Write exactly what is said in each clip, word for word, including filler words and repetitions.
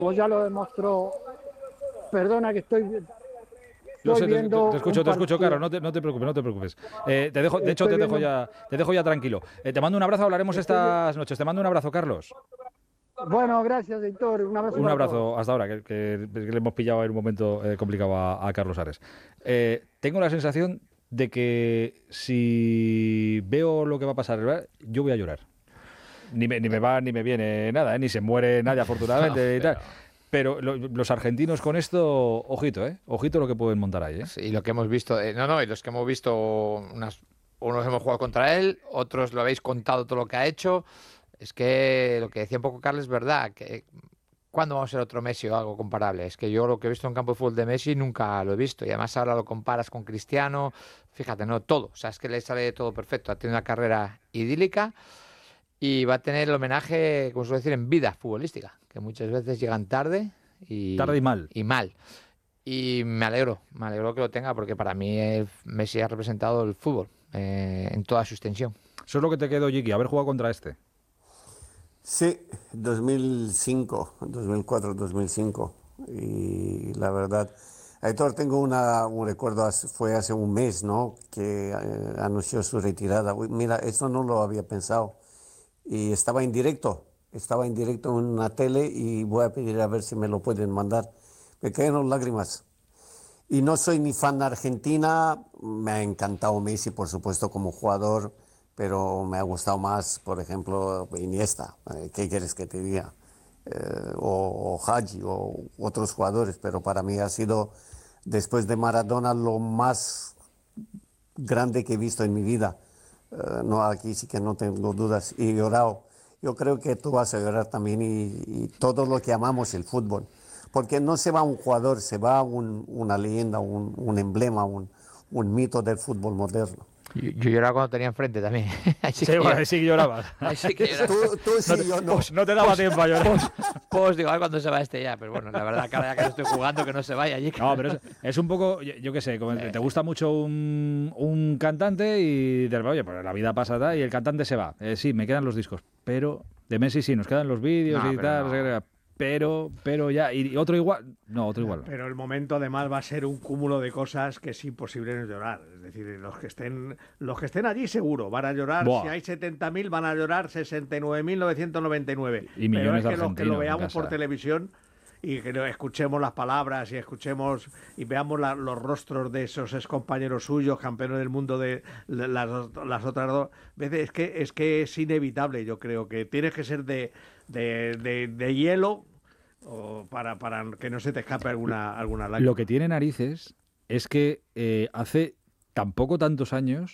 Pues ya lo demostró. Perdona que estoy, Yo estoy sé, te, viendo te escucho, un te escucho, partido. claro, no te, no te preocupes, no te preocupes. Eh, te dejo, de hecho, Estoy te dejo viendo, ya, te dejo ya tranquilo. Eh, te mando un abrazo, hablaremos estoy vi- estas noches. Te mando un abrazo, Carlos. Bueno, gracias, Héctor. Un abrazo Un para todos. abrazo hasta ahora, que, que- que le hemos pillado en un momento eh, complicado a, a Carlos Ares. Eh, tengo la sensación de que si veo lo que va a pasar, ¿verdad? Yo voy a llorar. Ni me, ni me va ni me viene nada, ¿eh? Ni se muere nadie, No, afortunadamente, y tal. pero... Pero lo- los argentinos con esto, ojito, ¿eh? Ojito lo que pueden montar ahí, ¿eh? Sí, lo que hemos visto, eh, no, no, y los que hemos visto, unas, unos hemos jugado contra él, otros lo habéis contado todo lo que ha hecho. Es que lo que decía un poco Carlos es verdad, que ¿cuándo vamos a ser otro Messi o algo comparable? Es que yo lo que he visto en campo de fútbol de Messi nunca lo he visto, y además ahora lo comparas con Cristiano, fíjate, no, todo, o sea, es que le sale todo perfecto, ha tenido una carrera idílica y va a tener el homenaje, como suele decir, en vida futbolística, que muchas veces llegan tarde Tarde y, y mal. y mal. Y me alegro, me alegro que lo tenga porque para mí el Messi ha representado el fútbol eh, en toda su extensión. Eso es lo que te quedó, Jiki, haber jugado contra este. Sí, dos mil cinco, dos mil cuatro, dos mil cinco. Y la verdad, Aitor, tengo una, un recuerdo, hace- fue hace un mes, ¿no? Que eh, anunció su retirada. Uy, mira, eso no lo había pensado. Y estaba en directo, estaba en directo en una tele y voy a pedir a ver si me lo pueden mandar. Me cayeron lágrimas. Y no soy ni fan de Argentina, me ha encantado Messi, por supuesto, como jugador, pero me ha gustado más, por ejemplo, Iniesta. Eh, ¿Qué quieres que te diga? Eh, o, o Hagi o otros jugadores, pero para mí ha sido, después de Maradona, lo más grande que he visto en mi vida. Eh, no, aquí sí que no tengo dudas. Y he llorado. Yo creo que tú vas a llorar también y, y todo lo que amamos el fútbol. Porque no se va un jugador, se va un, una leyenda, un, un emblema, un, un mito del fútbol moderno. Yo, yo lloraba cuando tenía enfrente también. Así Sí, que bueno, yo- ahí sí que llorabas. ahí sí que lloraba. Tú, tú sí, yo no. Pues no te daba tiempo a llorar. Pues, pues digo, a ver cuándo se va este ya. Pero bueno, la verdad, cada día que no estoy jugando, que no se vaya allí. No, pero es, es un poco, yo, yo qué sé, como te gusta mucho un, un cantante y dices, oye, pues la vida pasa tal, y el cantante se va. Eh, sí, me quedan los discos, pero de Messi sí, nos quedan los vídeos No, y pero tal, no. no sé qué, pero, pero ya, y otro igual, no, otro igual. Pero el momento además va a ser un cúmulo de cosas que es imposible no llorar. Es decir, los que estén, los que estén allí seguro van a llorar. Buah. Si hay setenta mil van a llorar sesenta y nueve mil novecientos noventa y nueve. Y Pero millones es de que los que argentinos lo en veamos por casa. televisión y que lo escuchemos las palabras y escuchemos y veamos la- los rostros de esos ex compañeros suyos, campeones del mundo de la- las, las otras dos veces, es que es que es inevitable. Yo creo que tienes que ser de, de, de, de hielo o para, para que no se te escape alguna, alguna lágrima. Lo que tiene narices es que eh, hace tampoco tantos años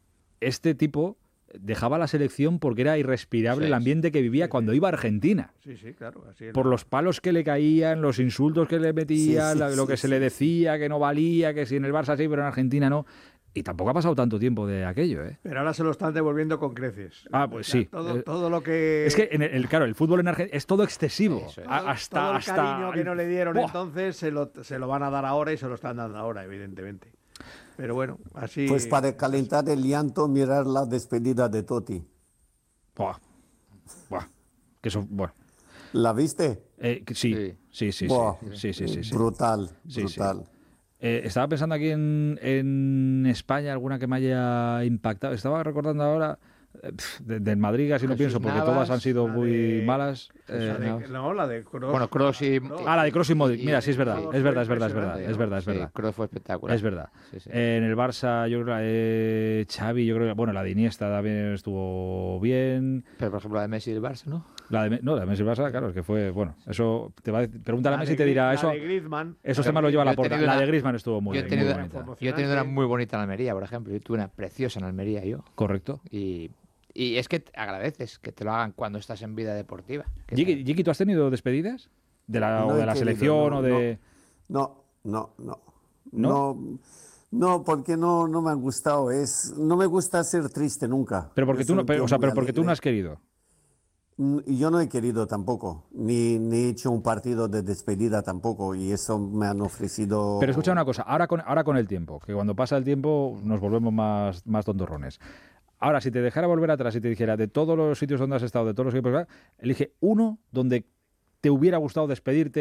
este tipo dejaba la selección porque era irrespirable Sí, el ambiente que vivía sí, cuando sí. iba a Argentina. Sí, sí, claro. Así es. Por los palos que le caían, los insultos que le metían, Sí, sí, la- lo sí, que se sí. le decía, que no valía, que si en el Barça sí, pero en Argentina no. Y tampoco ha pasado tanto tiempo de aquello, ¿eh? Pero ahora se lo están devolviendo con creces. Ah, pues O sea, sí. Todo, Eh, todo lo que... Es que, en el, el- claro, el fútbol en Argentina es todo excesivo. Eso es. A- todo, hasta, todo el hasta cariño que no le dieron ¡Buah! entonces se lo, se lo van a dar ahora y se lo están dando ahora, evidentemente. Pero bueno, así... Pues para calentar el llanto, mirar la despedida de Totti. Buah. Buah. Que eso, bueno. ¿La viste? Eh, que sí, sí, sí, sí, Buah, sí, sí, sí, sí. Brutal, Sí, sí. brutal. Eh, estaba pensando aquí en, en España, alguna que me haya impactado. Estaba recordando ahora eh, pf, de- del Madrid, casi no Jesús pienso, porque Navas, todas han sido la muy de- malas. la Eh, de- Navas. no, la de Kroos. Bueno, Kroos y- Ah, la de Kroos y Modric. y- Mira, sí es verdad, y- es verdad, es verdad, es verdad, impresionante, es verdad, es Sí, verdad. Kroos fue espectacular. Es verdad. Sí, sí. En el Barça, yo creo que eh, Xavi, yo creo que, bueno, la de Iniesta también estuvo bien. Pero por ejemplo la de Messi y el Barça, ¿no? La de, Me- no, la de Messi y Barça, claro, es que fue, bueno, eso te va a decir, pregúntale a La Messi de y te dirá Gri- eso. la de Griezmann. Esos Yo- temas los lleva yo la he porta. tenido La una- de Griezmann estuvo muy yo he bien, tenido muy una- bonita. Yo he tenido una muy bonita en Almería, por ejemplo. Yo tuve una preciosa en Almería, yo. Correcto. Y, y es que te agradeces que te lo hagan cuando estás en vida deportiva. Que Jiki, Jiki, ¿tú has tenido despedidas? ¿De la, No o he de la querido, selección no, o de...? No, no, no. ¿No? No, no, porque no, no me ha gustado. Es, no me gusta ser triste nunca. Pero porque Yo tú soy no, un pero, tío o sea, muy pero porque tú no alegre. has querido. Mm, y yo no he querido tampoco, ni, ni he hecho un partido de despedida tampoco, y eso me han ofrecido... Pero escucha una cosa, ahora con, ahora con el tiempo, que cuando pasa el tiempo nos volvemos más, más tontorrones. Ahora, si te dejara volver atrás y te dijera de todos los sitios donde has estado, de todos los equipos, elige uno donde te hubiera gustado despedirte